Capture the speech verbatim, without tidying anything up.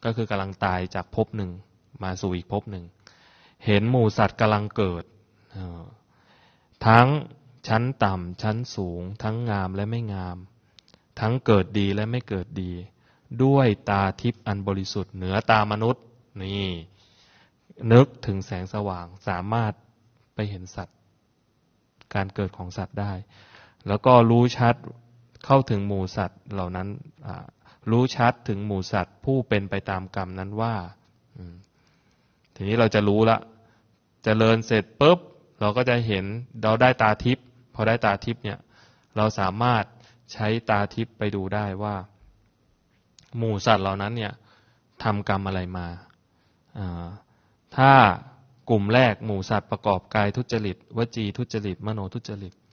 ก็คือกำลังตายจากภพหนึ่งมาสู่อีกภพหนึ่งเห็นหมู่สัตว์กำลังเกิดทั้งชั้นต่ำชั้นสูงทั้งงามและไม่งามทั้งเกิดดีและไม่เกิดดีด้วยตาทิพย์อันบริสุทธิ์เหนือตามนุษย์นี่นึกถึงแสงสว่างสามารถไปเห็นสัตว์การเกิดของสัตว์ได้แล้วก็รู้ชัดเข้าถึงหมู่สัตว์เหล่านั้นรู้ชัดถึงหมู่สัตว์ผู้เป็นไปตามกรรมนั้นว่าทีนี้เราจะรู้ละเจริญเสร็จปุ๊บเราก็จะเห็นเราได้ตาทิพย์พอได้ตาทิพย์เนี่ยเราสามารถใช้ตาทิพย์ไปดูได้ว่าหมู่สัตว์เหล่านั้นเนี่ยทำกรรมอะไรมาถ้ากลุ่มแรกหมู่สัตว์ประกอบกายทุจริตวจีทุจริตมโนทุจริต